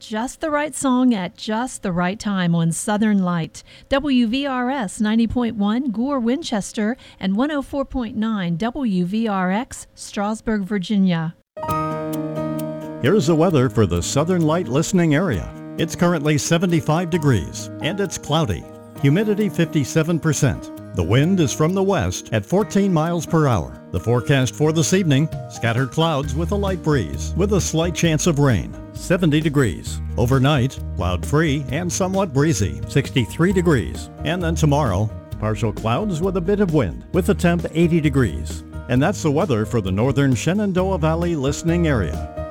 Just the right song at just the right time on Southern Light. WVRS 90.1 Gore, Winchester, and 104.9 WVRX, Strasburg, Virginia. Here's the weather for the Southern Light listening area. It's currently 75 degrees, and it's cloudy. Humidity 57%. The wind is from the west at 14 miles per hour. The forecast for this evening, scattered clouds with a light breeze, with a slight chance of rain. 70 degrees. Overnight, cloud-free and somewhat breezy, 63 degrees. And then tomorrow, partial clouds with a bit of wind, with a temp 80 degrees. And that's the weather for the northern Shenandoah Valley listening area.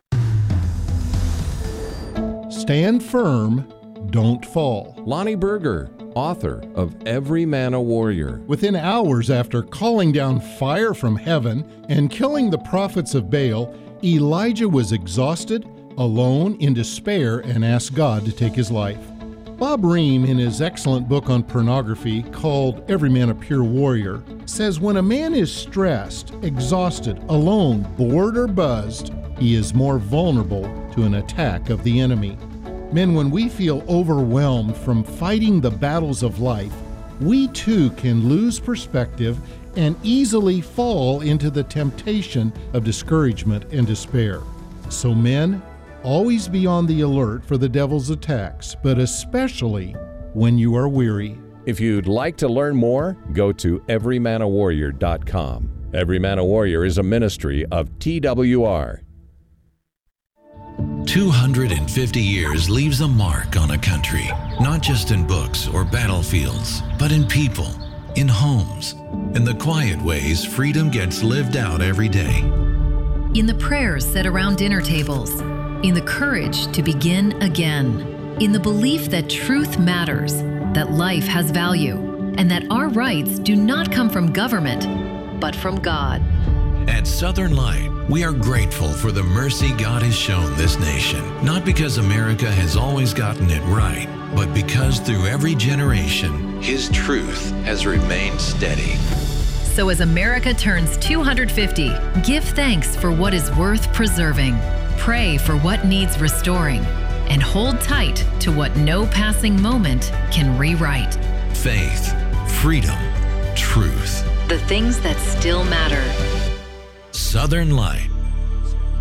Stand firm, don't fall. Lonnie Berger, author of Every Man a Warrior. Within hours after calling down fire from heaven and killing the prophets of Baal, Elijah was exhausted, alone, in despair, and asked God to take his life. Bob Ream, in his excellent book on pornography called Every Man a Pure Warrior, says when a man is stressed, exhausted, alone, bored, or buzzed, he is more vulnerable to an attack of the enemy. Men, when we feel overwhelmed from fighting the battles of life, we too can lose perspective and easily fall into the temptation of discouragement and despair. So men, always be on the alert for the devil's attacks, but especially when you are weary. If you'd like to learn more, go to everymanawarrior.com. Every Man a Warrior is a ministry of TWR. 250 years leaves a mark on a country, not just in books or battlefields, but in people, in homes, in the quiet ways freedom gets lived out every day. In the prayers said around dinner tables, in the courage to begin again, in the belief that truth matters, that life has value, and that our rights do not come from government, but from God. At Southern Light, we are grateful for the mercy God has shown this nation, not because America has always gotten it right, but because through every generation, His truth has remained steady. So as America turns 250, give thanks for what is worth preserving, pray for what needs restoring, and hold tight to what no passing moment can rewrite. Faith, freedom, truth. The things that still matter. Southern Light.